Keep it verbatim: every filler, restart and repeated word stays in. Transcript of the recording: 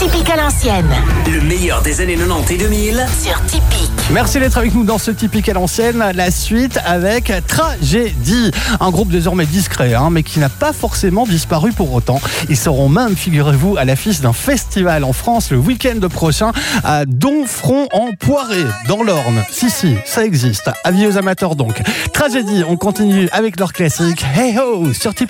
Typique à l'ancienne. Le meilleur des années quatre-vingt-dix et deux mille Sur Typique. Merci d'être avec nous dans ce Typique à l'ancienne. La suite avec Tragédie, un groupe désormais discret, hein, mais qui n'a pas forcément disparu pour autant. Ils seront même, figurez-vous, à l'affiche d'un festival en France le week-end prochain à Domfront-en-Poiré, dans l'Orne. Si, si, ça existe. Avis aux amateurs donc. Tragédie, on continue avec leur classique Hey Ho sur Typique.